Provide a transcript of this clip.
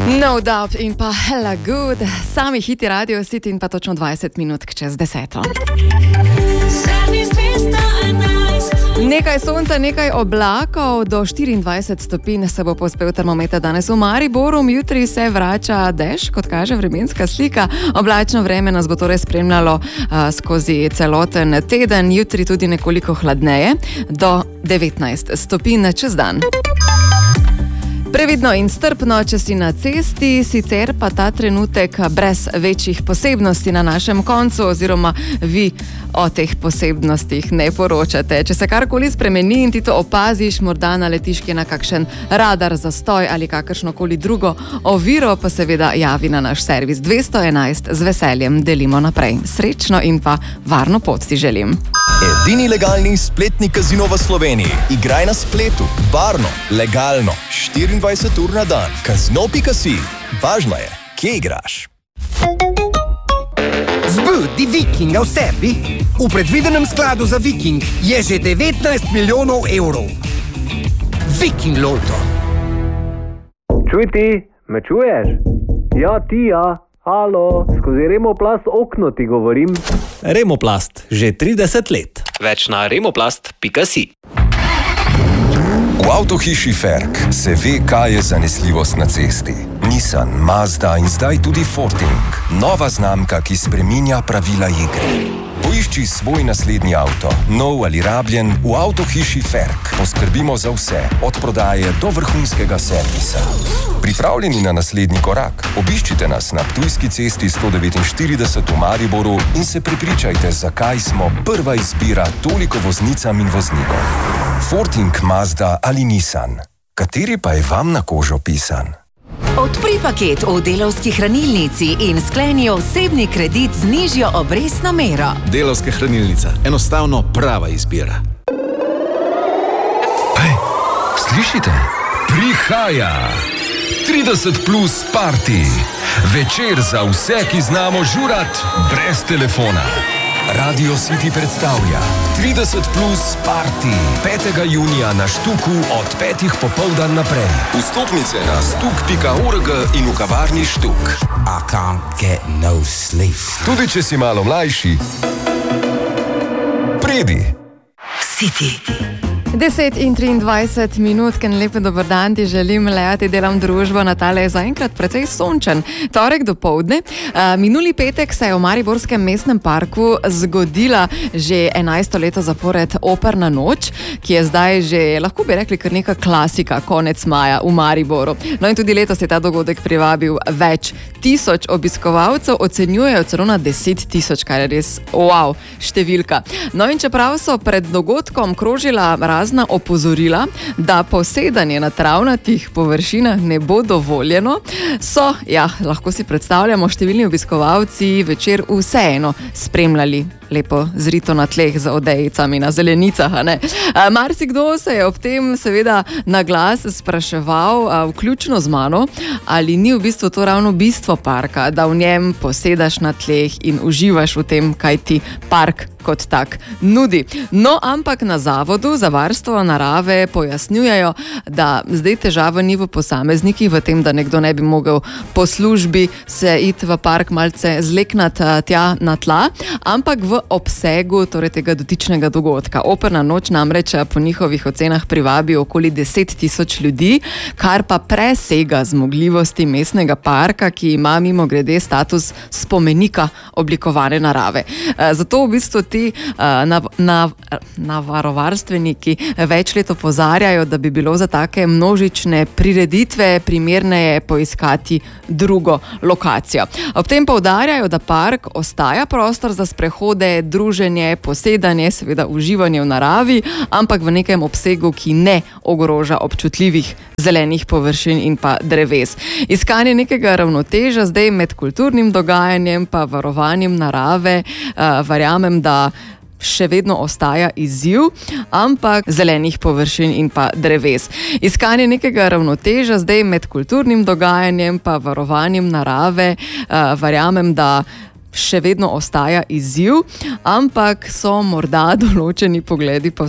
No Doubt in pa Hella Good, sami hiti Radio City in pa točno 20 minut čez 10. Nekaj sonca, nekaj oblakov, do 24 stopinj se bo povzpel termometer danes v Mariboru, jutri se vrača dež, kot kaže vremenska slika. Oblačno vreme nas bo torej spremljalo skozi celoten teden, jutri tudi nekoliko hladneje, do 19 stopinj čez dan. Previdno in strpno, če si na cesti, sicer pa ta trenutek brez večjih posebnosti na našem koncu oziroma vi o teh posebnostih ne poročate. Če se karkoli spremeni in ti to opaziš, morda naletiš na kakšen radar, zastoj ali kakršnokoli drugo oviro, pa seveda javi na naš servis 211, z veseljem delimo naprej. Srečno in pa varno pot ti želim. Edini legalni spletni kazino v Sloveniji. Igraj na spletu, varno, legalno, 24 ur na dan. Kazino.si. Važno je, kje igraš. Zbudi Vikinga v sebi. V predvidenem skladu za Viking je že 19 milijonov evrov. Viking Lotto. Čuj ti, me čuješ? Ja, ti ja. Halo, skozi Remoplast okno ti govorim. Remoplast, že 30 let. Več na remoplast.si. V avtohiši Ferk se ve, kaj je zanesljivost na cesti. Nissan, Mazda in zdaj tudi Forting. Nova znamka, ki spreminja pravila igre. Poišči svoj naslednji avto, nov ali rabljen, v avtohiši Ferk. Poskrbimo za vse, od prodaje do vrhunskega servisa. Pripravljeni na naslednji korak? Obiščite nas na Ptujski cesti 149 v Mariboru in se prepričajte, zakaj smo prva izbira toliko voznicam in voznikom. Forting, Mazda ali Nissan. Kateri pa je vam na kožo pisan? Odpri paket v Delavski hranilnici in skleni osebni kredit z nižjo obrestno mero. Delavska hranilnica. Enostavno prava izbira. Hej, slišite? Prihaja 30 plus party. Večer za vse, ki znamo žurat brez telefona. Radio City predstavlja 30 plus party 5. junija na Štuku od 5. popoldan naprej. Vstopnice na stuk.org in v kavarni Štuk. I can't get no sleep. Tudi če si malo mlajši, pridi. City. 10 in 23 minut, ken lepe dober dan ti želim, lejati delam družbo, Natale je zaenkrat precej sončen. Torek dopoldne. Minuli petek se je v Mariborskem mestnem parku zgodila že 11. leto zapored Operna noč, ki je zdaj že, lahko bi rekli, kar neka klasika, konec maja v Mariboru. No in tudi letos je ta dogodek privabil več tisoč obiskovalcev, ocenjujejo celo na 10 tisoč, kar je res wow številka. No in čeprav so pred dogodkom krožila razna opozorila, da posedanje na travnatih površinah ne bo dovoljeno, so, ja, lahko si predstavljamo, številni obiskovalci večer vseeno spremljali lepo zrito na tleh za odejicami na zelenicah, a ne? Marsikdo se je ob tem seveda na glas spraševal, vključno z mano, ali ni v bistvu to ravno bistvo parka, da v njem posedaš na tleh in uživaš v tem, kaj ti park kot tak nudi. No, ampak na Zavodu za varstvo narave pojasnjujejo, da zdaj težava ni v posameznikih, v tem, da nekdo ne bi mogel po službi se iti v park malce zleknati tja na tla, ampak v obsegu torej tega dotičnega dogodka. Operna noč namreč po njihovih ocenah privabi okoli 10 tisoč ljudi, kar pa presega zmogljivosti mestnega parka, ki ima mimogrede status spomenika oblikovane narave. Zato v bistvu ti naravovarstveniki več let opozarjajo, da bi bilo za take množične prireditve primerneje poiskati drugo lokacijo. Ob tem poudarjajo, da park ostaja prostor za sprehode, druženje, posedanje, seveda uživanje v naravi, ampak v nekem obsegu, ki ne ogroža občutljivih zelenih površin in pa dreves. Iskanje nekega ravnotežja zdaj med kulturnim dogajanjem pa varovanjem narave, verjamem, da še vedno ostaja izziv, ampak zelenih površin in pa dreves. Iskanje nekega ravnotežja zdaj med kulturnim dogajanjem pa varovanjem narave, verjamem, da še vedno ostaja izziv, ampak so morda določeni pogledi pa